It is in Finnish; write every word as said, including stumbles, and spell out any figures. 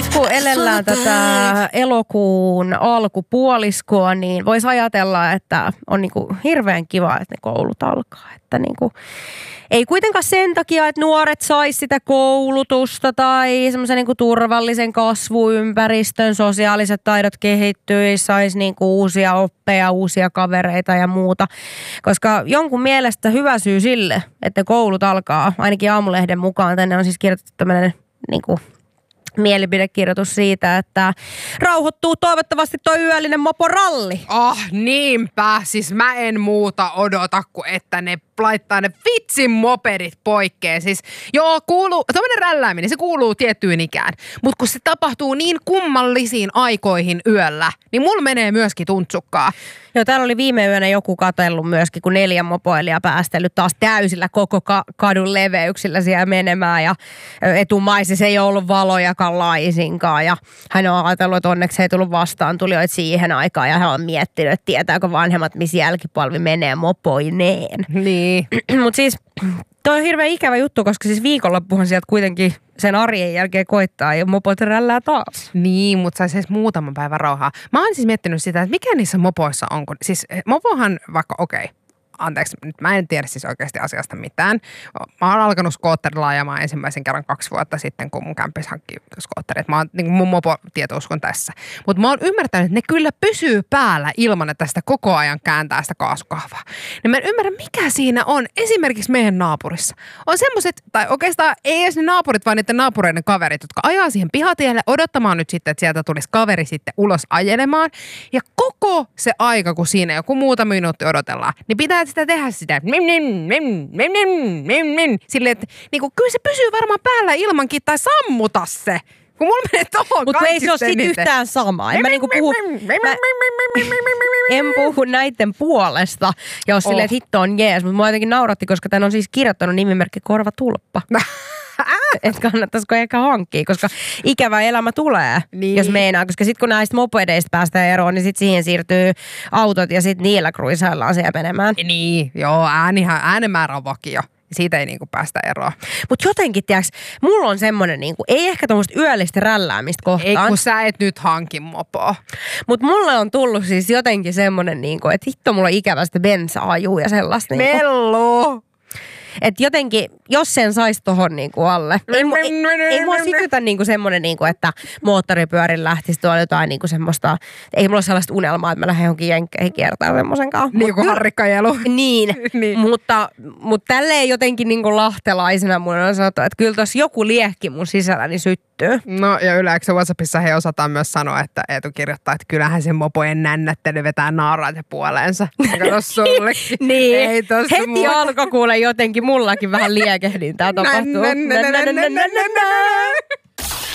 nyt kun elellään tätä elokuun alkupuoliskoa, niin voisi ajatella, että on niinku hirveän kiva, että ne koulut alkaa. Että niinku, ei kuitenkaan sen takia, että nuoret sais sitä koulutusta tai semmoisen niinku turvallisen kasvuympäristön, sosiaaliset taidot kehittyisi, sais niinku uusia oppeja, uusia kavereita ja muuta. Koska jonkun mielestä hyvä syy sille, että koulut alkaa, ainakin Aamulehden mukaan, tänne on siis kirjoitettu tämmöinen niinku mielipidekirjoitus siitä, että rauhoittuu toivottavasti toi yöllinen moporalli. Oh, niinpä. Siis mä en muuta odota, kuin että ne laittaa ne vitsin mopedit poikkeen. Siis joo, kuuluu, tommoinen rällääminen, se kuuluu tiettyyn ikään. Mutta kun se tapahtuu niin kummallisiin aikoihin yöllä, niin mulla menee myöskin tuntsukkaa. Joo, täällä oli viime yönä joku katsellut myöskin, kun neljä mopoilijaa päästellyt taas täysillä koko ka- kadun leveyksillä siellä menemään. Ja etumaisissa ei ollut valojakaan laisinkaan. Ja hän on ajatellut, että onneksi ei tullut vastaan tulijoita siihen aikaan. Ja hän on miettinyt, että tietääkö vanhemmat, missä jälkipolvi menee mopoineen. Niin. Mutta siis toi on hirveän ikävä juttu, koska siis viikonloppuhan sieltä kuitenkin sen arjen jälkeen koittaa ja mopot rällää taas. Niin, mutta saisi edes muutaman päivän rauhaa. Mä oon siis miettinyt sitä, että mikä niissä mopoissa on. Kun, siis mopohan vaikka okei. Okay. Anteeksi, nyt mä en tiedä siis oikeasti asiasta mitään. Mä oon alkanut skootterilla ajamaan ensimmäisen kerran kaksi vuotta sitten, kun mun kämppis hankki skootterit. Mä oon niin kuin mun mopo-tietous on tässä. Mutta mä oon ymmärtänyt, että ne kyllä pysyy päällä ilman, että sitä koko ajan kääntää sitä kaasukahvaa. Niin mä en ymmärrä, mikä siinä on. Esimerkiksi meidän naapurissa. On semmoiset, tai oikeastaan ei edes ne naapurit, vaan niiden naapureiden kaverit, jotka ajaa siihen pihatielle odottamaan nyt sitten, että sieltä tulisi kaveri sitten ulos ajelemaan. Ja koko se aika, kun siinä joku muutama minuutti odotellaan, niin pitää sitä tehdä sitä. Silleen, että niinku, kyllä se pysyy varmaan päällä ilmankin tai sammuta se. Kun mulla menee tohon Mutta ei se ole sit yhtään samaa. En mä niinku puhu, mä, en puhu näiden puolesta, jos oh. silleen, että hitto on jees. Mutta mua jotenkin nauratti, koska tän on siis kirjoittanut nimimerkki Korvatulppa. Että kannattaisiko ehkä hankkia, koska ikävä elämä tulee, niin. Jos meinaa. Koska sitten kun näistä mopedeista päästään eroon, niin sitten siihen siirtyy autot ja sitten niillä kruisaillaan siellä menemään. Niin, joo, äänihän, äänemäärä on vakio. Siitä ei niinku päästä eroon. Mutta jotenkin, tiiäks, mulla on semmoinen, niinku, ei ehkä tommoista yöllistä rälläämistä kohtaan. Ei, kun sä et nyt hanki mopoa. Mutta mulle on tullut siis jotenkin semmoinen, niinku, että hitto mulla on ikävästä bensa-ajuu ja sellaista. Niinku. Mellu! Että jotenkin, jos sen saisi tohon niinku alle. Ei, ei, ei mua sytytä niinku semmoinen, niinku, että moottoripyörin lähtisi tuolla jotain niinku semmoista, ei mulla ole sellaista unelmaa, että mä lähden johonkin jenkkeihin kiertämään semmoisen kanssa. Niin kuin harrikkajelu. Niin, niin. Mutta, mutta tälleen jotenkin niinku lahtelaisena mun on sanottu, että kyllä tossa joku liekki mun sisälläni syttyy. No ja yleensä WhatsAppissa he osataan myös sanoa, että Eetu kirjoittaa, että kyllähän se mopojen nännättely vetää naaraat puoleensa. Kato sullekin. Niin, ei heti muuta. Alkoi kuule jotenkin mullakin vähän liekehdintää tapahtuu.